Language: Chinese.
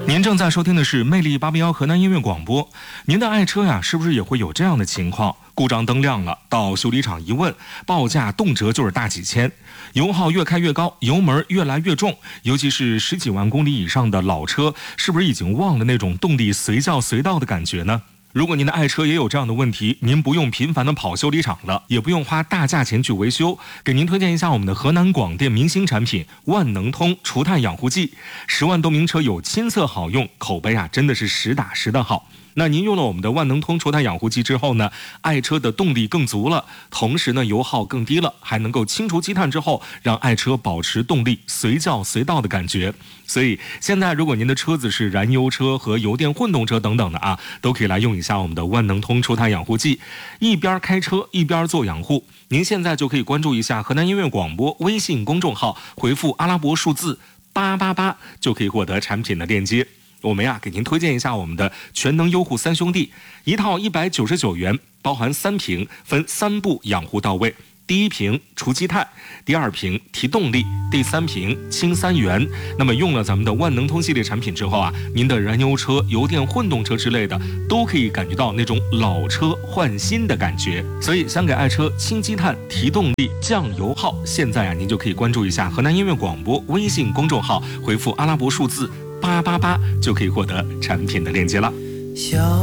您正在收听的是魅力881河南音乐广播。您的爱车呀，是不是也会有这样的情况？故障灯亮了，到修理厂一问，报价动辄就是大几千，油耗越开越高，油门越来越重，尤其是10几万公里以上的老车，是不是已经忘了那种动力随叫随到的感觉呢？如果您的爱车也有这样的问题，您不用频繁的跑修理厂了，也不用花大价钱去维修，给您推荐一下我们的河南广电明星产品万能通除碳养护剂，10万多名车友亲测好用，口碑啊真的是实打实的好。那您用了我们的万能通除碳养护剂之后呢，爱车的动力更足了，同时呢油耗更低了，还能够清除积碳之后，让爱车保持动力随叫随到的感觉。所以现在如果您的车子是燃油车和油电混动车等等的啊，都可以来用一下我们的万能通除碳养护剂，一边开车一边做养护。您现在就可以关注一下河南音乐广播微信公众号，回复阿拉伯数字888就可以获得产品的链接。我们呀，给您推荐一下我们的全能优护3兄弟，一套199元，包含3瓶，分3步养护到位。第一瓶除积碳，第二瓶提动力，第三瓶清3元。那么用了咱们的万能通系列产品之后啊，您的燃油车、油电混动车之类的，都可以感觉到那种老车换新的感觉。所以想给爱车清积碳、提动力、降油耗，现在啊，您就可以关注一下河南音乐广播微信公众号，回复阿拉伯数字888就可以获得产品的链接了。 小